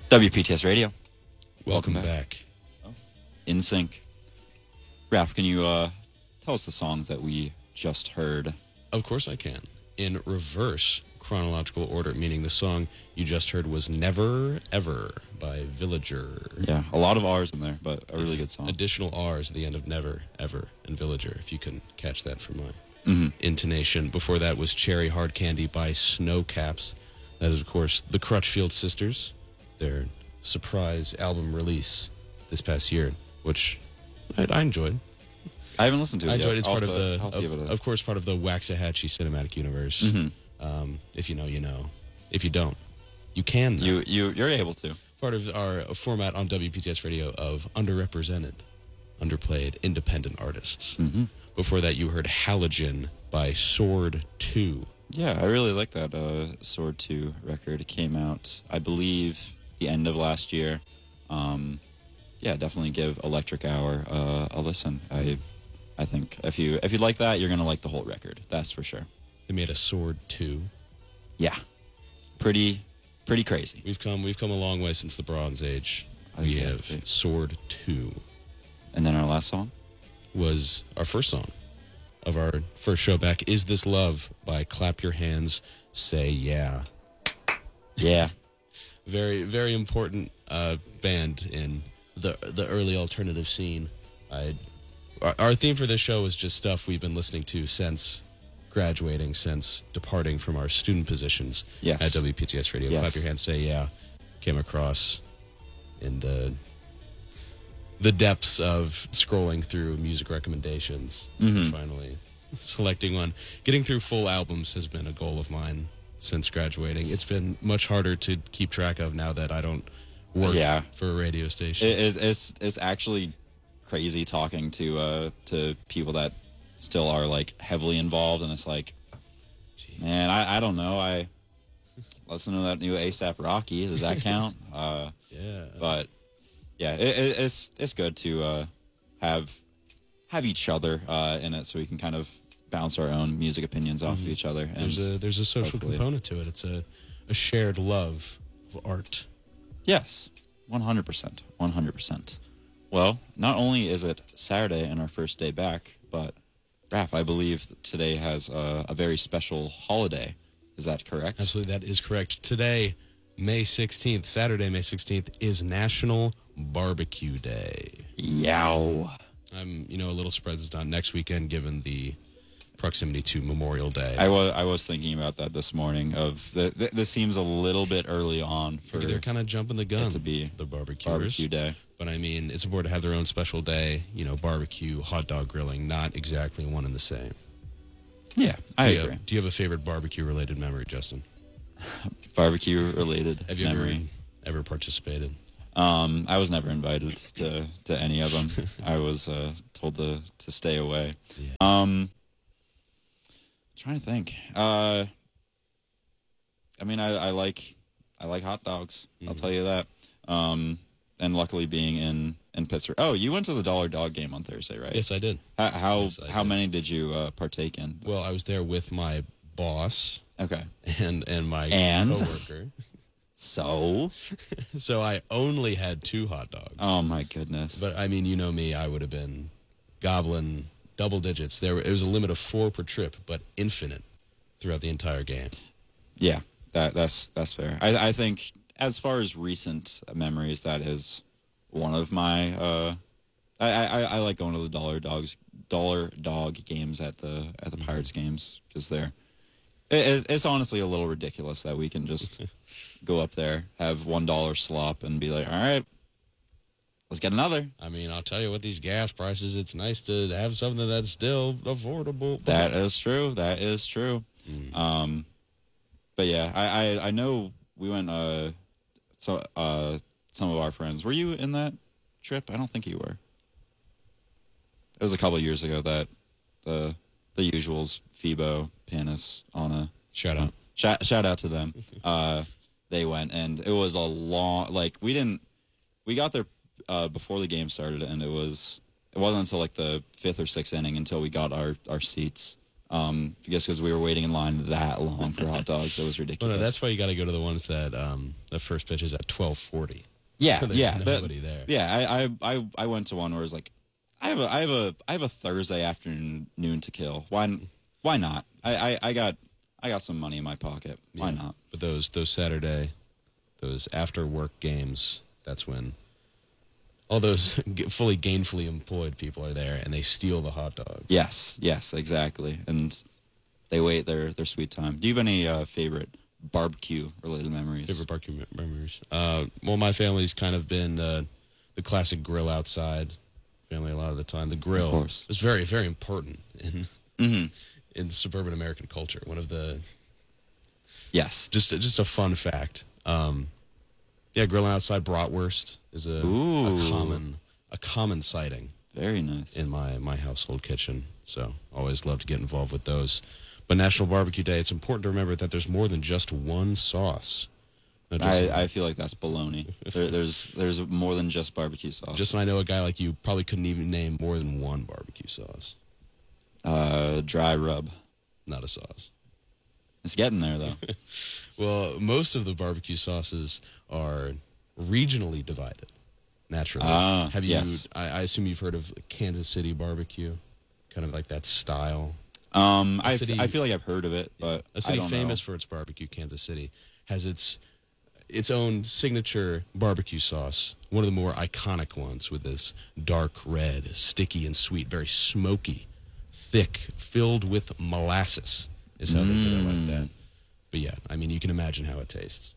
WPTS Radio. Welcome back. In Sync. Raph, can you tell us the songs that we just heard? Of course I can. In reverse chronological order, meaning the song you just heard was Never Ever by Villager. Yeah, a lot of R's in there, but a really good song. Additional R's at the end of Never Ever and Villager, if you can catch that from my intonation. Before that was Cherry Hard Candy by Snowcaps. That is, of course, the Crutchfield Sisters. Their surprise album release this past year, which I enjoyed. I haven't listened to it I yet. enjoyed it. It's Of course, part of the Waxahachie cinematic universe. If you know, you know. If you don't, you can know. You're able to. Part of our format on WPTS Radio of underrepresented, underplayed, independent artists. Before that, you heard Halogen by Sword 2. Yeah, I really like that Sword 2 record. It came out, I believe, the end of last year. Yeah, definitely give Electric Hour a listen. I think if you like that, you're gonna like the whole record. That's for sure. They made a Sword 2. Yeah, pretty crazy. We've come a long way since the Bronze Age. We have Sword 2. And then our last song was our first song of our first show back. Is This Love by Clap Your Hands, Say Yeah. Yeah. Very, very important band in the early alternative scene. Our theme for this show is just stuff we've been listening to since graduating, since departing from our student positions at WPTS Radio. Yes. Clap Your Hands, Say Yeah came across in the depths of scrolling through music recommendations and finally selecting one. Getting through full albums has been a goal of mine since graduating. It's been much harder to keep track of now that I don't work for a radio station. It's actually crazy talking to people that still are like heavily involved, and it's like, man, I don't know. I listen to that new A$AP Rocky. Does that count? Yeah. But yeah, it's good to have each other in it, so we can kind of bounce our own music opinions off of each other. And there's a social component to it. It's a shared love of art. Yes, 100%, 100%. Well, not only is it Saturday and our first day back, but Raph, I believe today has a very special holiday. Is that correct? Absolutely, that is correct. Today, May 16th, Saturday, May 16th, is National Barbecue Day. Yow. I'm, a little surprised it's not next weekend, given the proximity to Memorial Day. I was thinking about that this morning. This seems a little bit early on for they're kind of jumping the gun to be the barbecuers. Barbecue Day. But I mean, it's important to have their own special day. Barbecue, hot dog grilling, not exactly one and the same. Yeah, I agree. Do you have a favorite barbecue-related memory, Justin? Barbecue-related Have you memory. ever participated? I was never invited to any of them. I was told to stay away. Yeah. Trying to think. I mean, I like hot dogs. I'll tell you that. And luckily being in Pittsburgh. Oh, you went to the Dollar Dog game on Thursday, right? Yes, I did. How many did you partake in? Well, I was there with my boss. Okay. And my coworker. So I only had 2 hot dogs. Oh my goodness. But I mean, you know me, I would have been gobbling double digits. It was a limit of 4 per trip, but infinite throughout the entire game. Yeah, that's fair. I think as far as recent memories, that is one of my I like going to the Dollar Dog games at the Pirates games, because it's honestly a little ridiculous that we can just go up there, have $1 slop, and be like, all right, let's get another. I mean, I'll tell you, with these gas prices, it's nice to have something that's still affordable. That is true. That is true. But yeah, I know we went. Some of our friends. Were you in that trip? I don't think you were. It was a couple of years ago that the usuals, Phoebo, Panis, Anna. Shout out. Shout out to them. They went, and it was a long. We got there before the game started, and it wasn't until like the 5th or 6th inning until we got our seats. because we were waiting in line that long for hot dogs. It was Well, ridiculous. no, that's why you got to go to the ones that the first pitch is at 12:40. yeah, There's yeah, nobody there. Yeah, I went to one where it was like, I have a Thursday afternoon to kill. Why not? I got some money in my pocket. Why not? But those Saturday, those after work games, that's when all those fully gainfully employed people are there, and they steal the hot dog. Yes, exactly. And they wait their sweet time. Do you have any favorite barbecue related memories? Favorite barbecue memories? Well, my family's kind of been the classic grill outside family a lot of the time. The grill Of course. is very, very important in Mm-hmm. in suburban American culture. One of the Yes. just a fun fact. Yeah, grilling outside bratwurst is a common sighting Very nice. in my household kitchen. So always love to get involved with those. But National Barbecue Day, it's important to remember that there's more than just one sauce. Not just- I feel like that's baloney. There's more than just barbecue sauce. Just I know a guy like you probably couldn't even name more than one barbecue sauce. Dry rub. Not a sauce. It's getting there though. Well, most of the barbecue sauces are regionally divided, naturally. Have you? Yes. I assume you've heard of Kansas City barbecue, kind of like that style. I city- feel like I've heard of it, but A city I don't famous know. for its barbecue, Kansas City, has its own signature barbecue sauce. One of the more iconic ones, with this dark red, sticky and sweet, very smoky, thick, filled with molasses, is how they put it like that. But yeah, I mean, you can imagine how it tastes.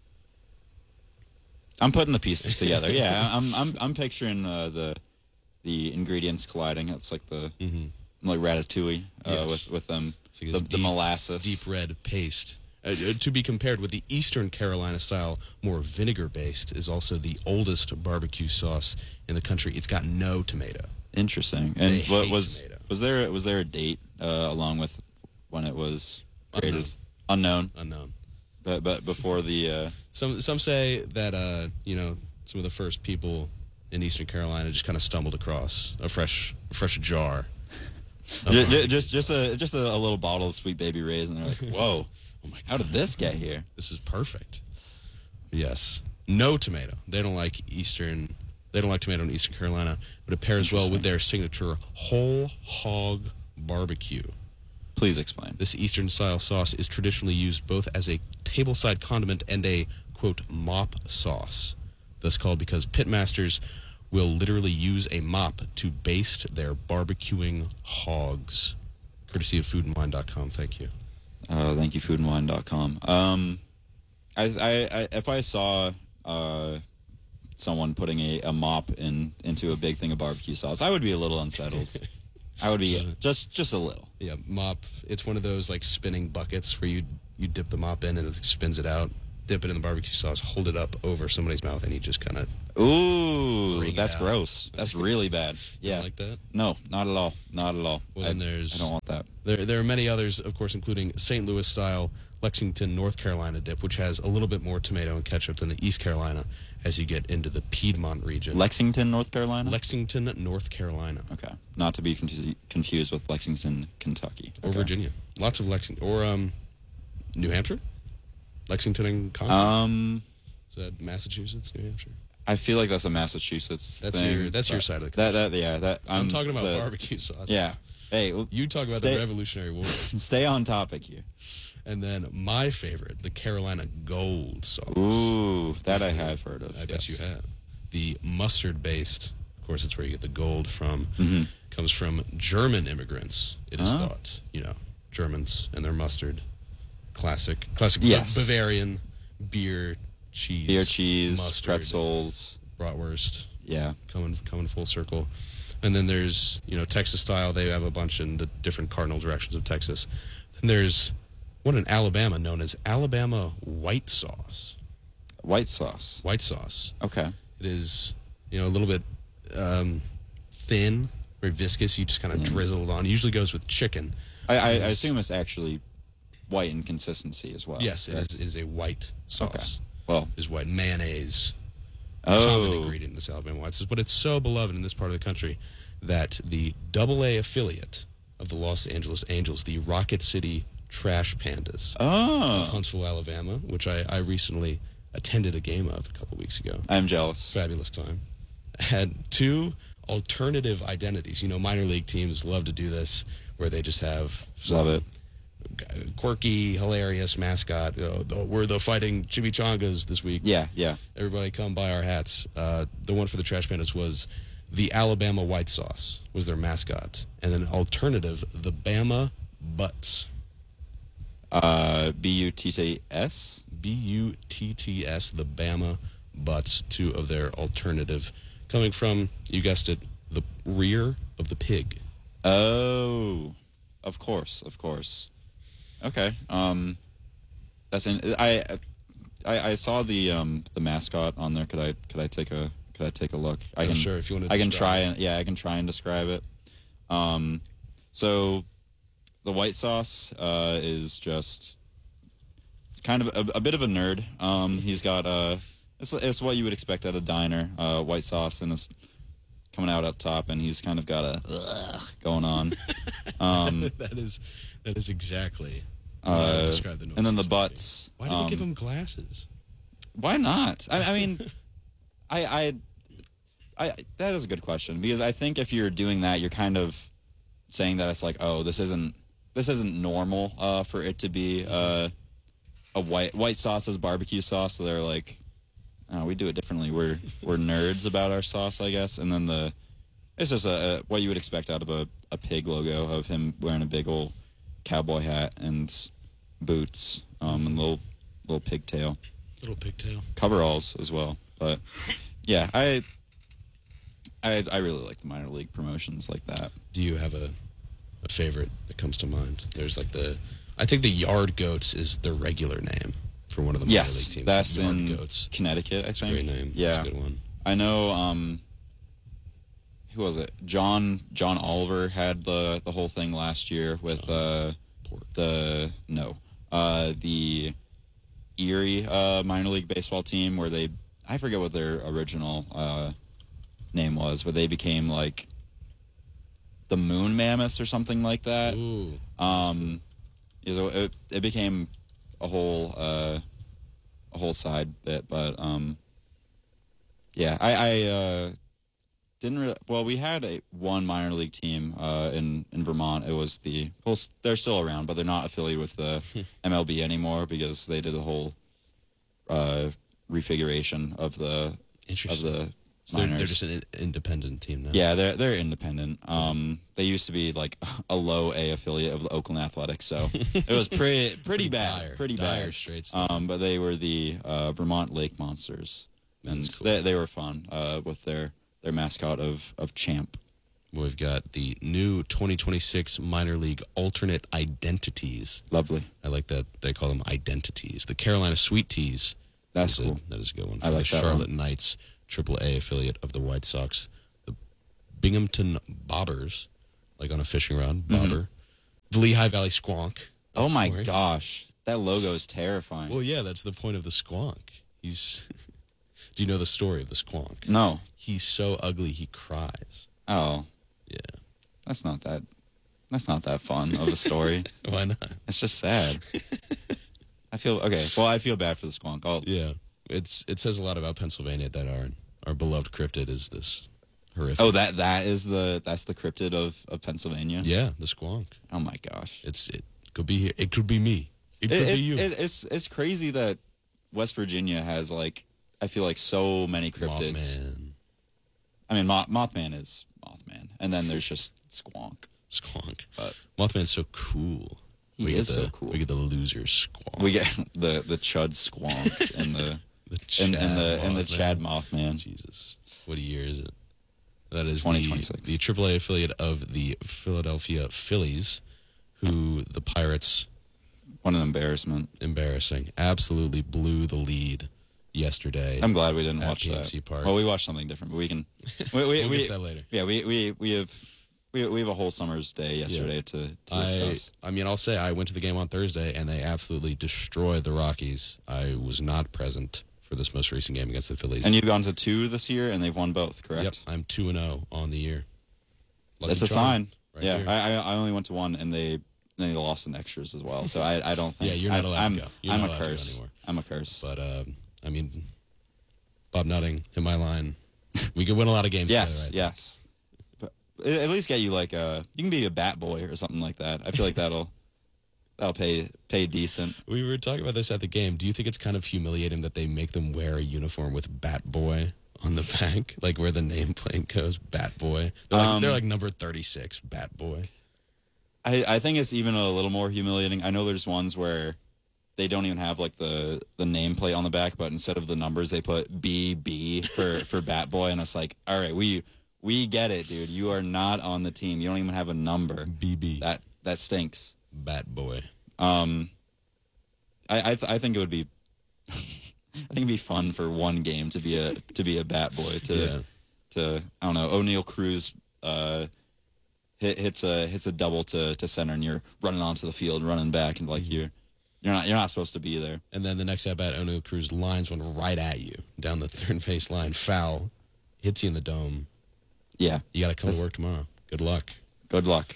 I'm putting the pieces together. Yeah, I'm picturing the ingredients colliding. It's like the like ratatouille Yes. with them It's like this the molasses. deep red paste. To be compared with the Eastern Carolina style, more vinegar-based, is also the oldest barbecue sauce in the country. It's got no tomato. Interesting. They And what hate was tomato. was there a date along with when it was created? Unknown. Unknown. But before the Some say that some of the first people in Eastern Carolina just kind of stumbled across a fresh jar. just a little bottle of Sweet Baby Ray's, and they're like, whoa, Oh my God, how did this get here? this is perfect. Yes, no tomato. They don't like tomato in Eastern Carolina, but it pairs well with their signature whole hog barbecue. Please explain. This Eastern style sauce is traditionally used both as a tableside condiment and a quote mop sauce, thus called because pitmasters will literally use a mop to baste their barbecuing hogs. Courtesy of foodandwine.com. Thank you. Thank you, foodandwine.com. If I saw someone putting a mop into a big thing of barbecue sauce, I would be a little unsettled. I would be just a little. Yeah, mop. It's one of those like spinning buckets where you dip the mop in and it spins it out. Dip it in the barbecue sauce, hold it up over somebody's mouth, and you just kind of Ooh, Wring it that's out. gross. That's really bad. Yeah. like that. No, not at all. Not at all. Well, then there's- I don't want that. There are many others, of course, including St. Louis style Lexington, North Carolina dip, which has a little bit more tomato and ketchup than the East Carolina as you get into the Piedmont region. Lexington, North Carolina? Lexington, North Carolina. Okay. Not to be confused with Lexington, Kentucky. Or Okay. Virginia. Lots of Lexington. Or New Hampshire? Lexington and Concord? Is that Massachusetts, New Hampshire? I feel like that's a Massachusetts That's thing. your side of the country. That I'm talking about barbecue sauce. Yeah. Hey, well, You talk about stay, the Revolutionary War. Stay on topic here. And then my favorite, the Carolina Gold sauce. Ooh, that I have heard of. I bet you yes. have. The mustard-based, of course, it's where you get the gold from, comes from German immigrants, it is thought. Germans and their mustard. Classic Yes. Bavarian beer, cheese. Beer, cheese, mustard, pretzels. bratwurst, Yeah. coming full circle. And then there's, Texas style. They have a bunch in the different cardinal directions of Texas. Then there's one in Alabama known as Alabama white sauce. White sauce. White sauce. Okay. It is, a little bit thin, very viscous. You just kind of drizzle it on. It usually goes with chicken. I assume it's actually white in consistency as well. Yes, correct? it is a white sauce. Okay. Well, It is white. Mayonnaise. Common oh, ingredient in this Alabama white sauce. But it's so beloved in this part of the country that the AA affiliate of the Los Angeles Angels, the Rocket City Trash Pandas Oh, of Huntsville, Alabama, which I recently attended a game of a couple weeks ago. I'm jealous. Fabulous time. Had two alternative identities. Minor league teams love to do this, where they just have Love it. quirky, hilarious mascot. We're the Fighting Chimichangas this week. Yeah, yeah. Everybody come buy our hats. The one for the Trash Pandas was the Alabama White Sauce was their mascot. And then alternative, the Bama Butts. Butts. Butts, the Bama Butts, two of their alternative, coming from, you guessed it, the rear of the pig. Oh, of course. Okay. That's in. I saw the mascot on there. Could I take a look? Sure, if you want to. I can try and describe it. So the White Sauce is just kind of a bit of a nerd. He's got it's what you would expect at a diner. White sauce, and it's coming out up top, and he's kind of got a going on. That is exactly how I would describe the noise. And then the butts. Why did they give him glasses? Why not? I mean, I that is a good question, because I think if you're doing that, you're kind of saying that it's like, oh, this isn't normal for it to be a white sauce as barbecue sauce. So they're like, oh, we do it differently. We're nerds about our sauce, I guess. And then it's just what you would expect out of a pig logo, of him wearing a big old cowboy hat and boots, and little pigtail. Little pigtail. Coveralls as well. But yeah, I really like the minor league promotions like that. Do you have a favorite that comes to mind? There's like I think the Yard Goats is their regular name for one of the minor league teams. That's Yard in Goats. Connecticut, I think. Great name. Yeah. That's a good one. I know, who was it? John Oliver had the whole thing last year with the Erie minor league baseball team, where I forget what their original name was, but they became like the Moon Mammoths or something like that. Ooh. It became a whole side bit, but yeah, I didn't really. Well, we had one minor league team in Vermont. It was they're still around, but they're not affiliated with the MLB anymore, because they did a whole refiguration of the So minors. they're just an independent team now. Yeah, they're independent. They used to be like a low A affiliate of the Oakland Athletics, so it was pretty bad, pretty dire bad. straits. But they were the Vermont Lake Monsters, and cool. they were fun with their mascot of Champ. We've got the new 2026 minor league alternate identities. Lovely. I like that they call them identities. The Carolina Sweet Teas. That's cool. That is a good one. I For like the that Charlotte one. Knights, AAA affiliate of the White Sox. The Binghamton Bobbers, like on a fishing rod, bobber. The Lehigh Valley Squonk. Oh my course. gosh, that logo is terrifying. Well, yeah, that's the point of the Squonk. He's. Do you know the story of the Squonk? No. He's so ugly he cries. Oh, Yeah. that's not that fun of a story. Why not? It's just sad. I feel bad for the Squonk. Yeah. It says a lot about Pennsylvania that our beloved cryptid is this horrific. Oh, that's the cryptid of Pennsylvania. Yeah, the Squonk. Oh my gosh. It could be it could be me. It could be you. It's crazy that West Virginia has, like, I feel like so many cryptids. Mothman. I mean, Mothman is Mothman, and then there's just Squonk. Squonk. But Mothman's so cool. He is so cool. We get the loser Squonk. We get the Chud Squonk and the Chad Mothman. Jesus, what year is it? That is 2026. The AAA affiliate of the Philadelphia Phillies, who the Pirates, What an embarrassment. embarrassing, absolutely blew the lead yesterday. I'm glad we didn't At watch PNC that. Park. Well, we watched something different, but we can. We'll get to that later. Yeah, we have a whole summer's day yesterday to discuss. I mean, I'll say I went to the game on Thursday, and they absolutely destroyed the Rockies. I was not present for this most recent game against the Phillies. And you've gone to 2 this year, and they've won both, correct? Yep, I'm 2-0 on the year. Lucky That's a charm. sign. Right Yeah, here. I only went to one, and they lost in extras as well. So I don't think. Yeah, you're not allowed to go. You're I'm not a allowed to go curse. anymore. I'm a curse. But I mean, Bob Nutting in my line, we could win a lot of games. Yes, together, yes. But at least get you like you can be a bat boy or something like that. I feel like that'll pay decent. We were talking about this at the game. Do you think it's kind of humiliating that they make them wear a uniform with Bat Boy on the back, like where the nameplate goes, Bat Boy? They're like number 36, Bat Boy. I think it's even a little more humiliating. I know there's ones where they don't even have like the nameplate on the back, but instead of the numbers, they put BB for Bat Boy, and it's like, all right, we get it, dude. You are not on the team. You don't even have a number. BB. That stinks. Bat Boy. I think it would be I think it'd be fun for one game to be a bat boy to I don't know, O'Neal Cruz hits a double to center, and you're running onto the field, running back, and like you're not supposed to be there. And then the next at bat, O'Neal Cruz lines one right at you down the third base line, foul, hits you in the dome. Yeah, You got to come to work tomorrow. Good luck. Good luck.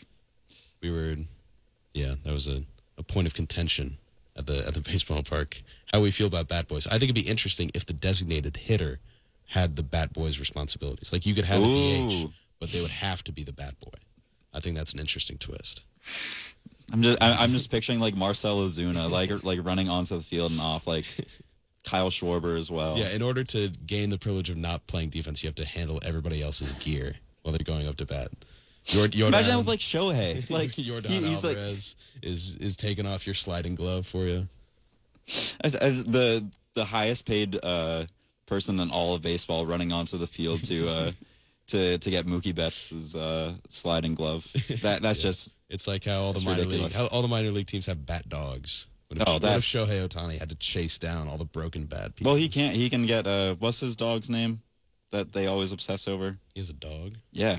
That was a point of contention at the baseball park. How we feel about bat boys. I think it'd be interesting if the designated hitter had the bat boy's responsibilities. Like you could have a DH, but they would have to be the bat boy. I think that's an interesting twist. I'm just picturing like Marcell Ozuna like running onto the field and off, like Kyle Schwarber as well. Yeah, in order to gain the privilege of not playing defense, you have to handle everybody else's gear while they're going up to bat. Imagine that with like Shohei. Like Yordan Alvarez is taking off your sliding glove for you. As the highest paid person in all of baseball running onto the field to get Mookie Betts' sliding glove. That's just it's like how all the minor league teams have bat dogs. What if Shohei Ohtani had to chase down all the broken bat pieces? Well, he can't. He can get what's his dog's name that they always obsess over? He has a dog. Yeah,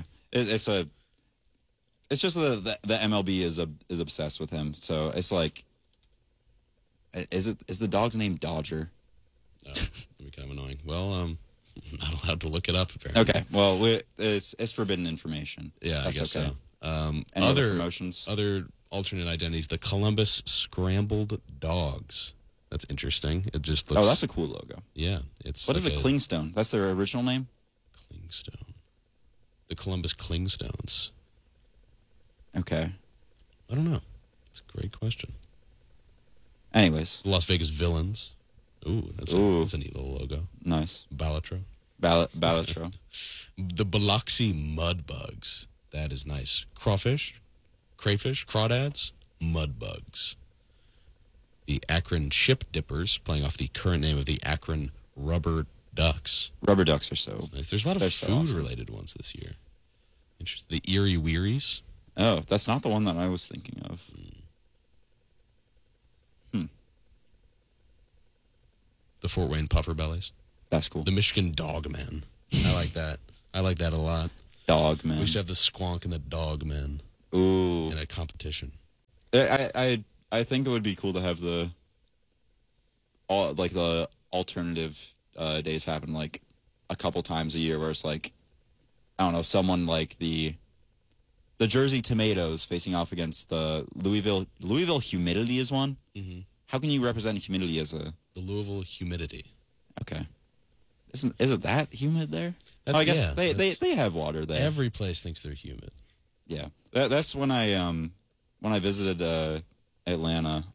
it's just the MLB is obsessed with him. So it's like, is the dog's name Dodger? Oh, that'd be kind of annoying. Well, I'm not allowed to look it up apparently. Okay, well, it's forbidden information. Yeah, that's I guess okay. So. Other promotions, other alternate identities. The Columbus Scrambled Dogs. That's interesting. It just looks. Oh, that's a cool logo. Yeah, it's. What is it? Clingstone. That's their original name. Clingstone. The Columbus Clingstones. Okay. I don't know. It's a great question. Anyways. The Las Vegas Villains. Ooh, that's a neat little logo. Nice. Balatro. Balatro. The Biloxi Mudbugs. That is nice. Crawfish, crayfish, crawdads, mudbugs. The Akron Ship Dippers, playing off the current name of the Akron Rubber Ducks. Rubber Ducks are so nice. There's a lot of food-related ones this year. Interesting. The Erie Wearies. Oh, that's not the one that I was thinking of. The Fort Wayne Puffer Bellies. That's cool. The Michigan Dogmen. I like that. I like that a lot. Dogmen. We should have the Squonk and the Dogmen. Ooh. In a competition. I think it would be cool to have the alternative days happen like a couple times a year, where it's like, I don't know, someone like the Jersey Tomatoes facing off against the Louisville Humidity is one. Mm-hmm. How can you represent humidity as the Louisville Humidity? Okay, is it that humid there? I guess they have water there. Every place thinks they're humid. Yeah, that's when I visited Atlanta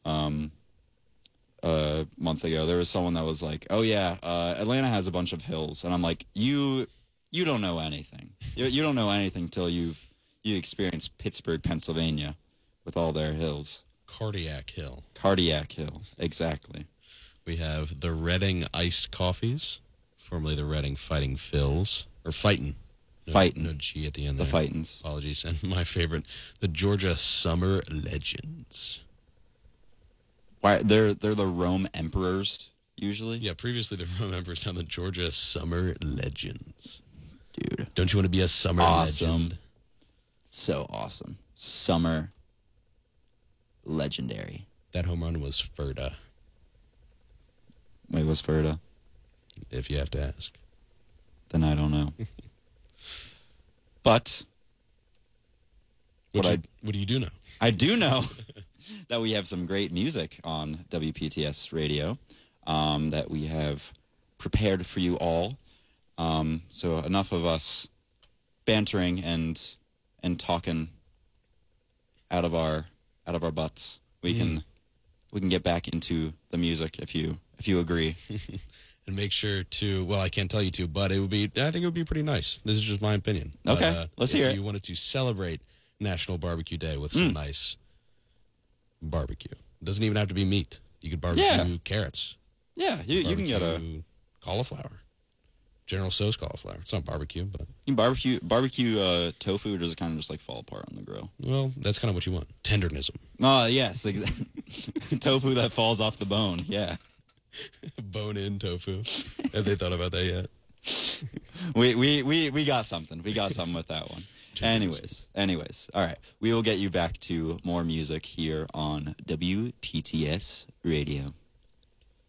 a month ago. There was someone that was like, "Oh yeah, Atlanta has a bunch of hills," and I'm like, "You don't know anything. You don't know anything till you experience Pittsburgh, Pennsylvania, with all their hills." Cardiac Hill, exactly. We have the Reading Iced Coffees, formerly the Reading Fighting Phils, or Fightin'. No G at the end there. The Fightins. Apologies. And my favorite, the Georgia Summer Legends. Why they're the Rome Emperors usually? Yeah, previously the Rome Emperors, now the Georgia Summer Legends. Dude, don't you want to be a summer legend? So awesome. Summer legendary. That home run was Ferda. Wait, was Ferda? If you have to ask. Then I don't know. But What do you do know? I do know that we have some great music on WPTS Radio that we have prepared for you all. So enough of us bantering and talking out of our butts. We can get back into the music if you agree. And make sure to, well, I can't tell you to, but I think it would be pretty nice. This is just my opinion. Okay, but, let's hear it. If you wanted to celebrate National Barbecue Day with some nice barbecue. It doesn't even have to be meat. You could barbecue carrots. Yeah, you can get a cauliflower. General Tso's cauliflower. It's not barbecue, but you barbecue tofu. Does it kind of just like fall apart on the grill? Well, that's kind of what you want. Tendernism. Oh yes, exactly. Tofu that falls off the bone. Yeah. Bone-in tofu. Have they thought about that yet? We got something. We got something with that one. Anyways. All right. We will get you back to more music here on WPTS Radio.